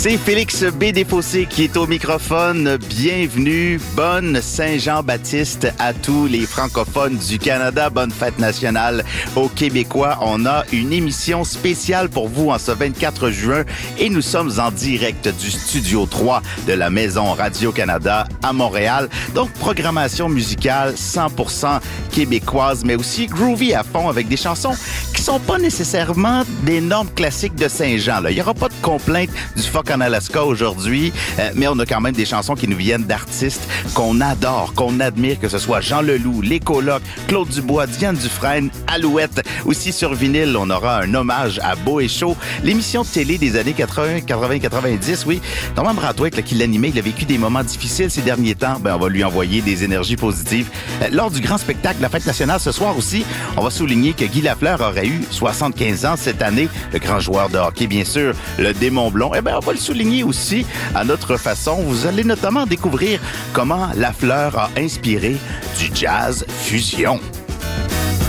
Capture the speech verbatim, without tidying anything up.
C'est Félix B. Desfossés qui est au microphone. Bienvenue, bonne Saint-Jean-Baptiste à tous les francophones du Canada. Bonne fête nationale aux Québécois. On a une émission spéciale pour vous en ce vingt-quatre juin et nous sommes en direct du Studio trois de la Maison Radio-Canada à Montréal. Donc, programmation musicale cent pour cent québécoise, mais aussi groovy à fond avec des chansons qui sont pas nécessairement des normes classiques de Saint-Jean. Là. Il y aura pas de complainte du phoque en Alaska aujourd'hui, euh, mais on a quand même des chansons qui nous viennent d'artistes qu'on adore, qu'on admire, que ce soit Jean Leloup, Les Colocs, Claude Dubois, Diane Dufresne, Alouette. Aussi sur vinyle, on aura un hommage à Beau et Chaud, l'émission de télé des années quatre-vingts, quatre-vingts, quatre-vingt-dix, oui. Norman Brathwaite, là, qui l'animait, il a vécu des moments difficiles ces derniers temps. Ben, on va lui envoyer des énergies positives. Euh, lors du grand spectacle, la fête nationale ce soir aussi, on va souligner que Guy Lafleur aurait eu soixante-quinze ans cette année. Le grand joueur de hockey, bien sûr, le démon blond. Eh bien, on va le souligner aussi à notre façon. Vous allez notamment découvrir comment Lafleur a inspiré du jazz fusion.